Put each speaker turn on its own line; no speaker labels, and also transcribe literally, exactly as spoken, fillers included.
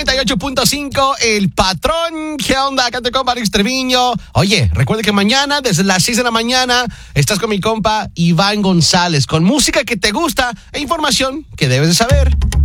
noventa y ocho punto cinco, El Patrón. ¿Qué onda? Acá te compa Alex Treviño. Oye, recuerda que mañana, desde las seis de la mañana, estás con mi compa Iván González, con música que te gusta e información que debes de saber.